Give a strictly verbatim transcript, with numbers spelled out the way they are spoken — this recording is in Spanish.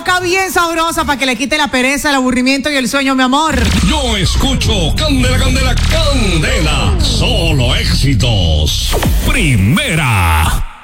loca bien sabrosa para que le quite la pereza, el aburrimiento y el sueño, mi amor. Yo escucho Candela, Candela, Candela. Solo éxitos. Primera.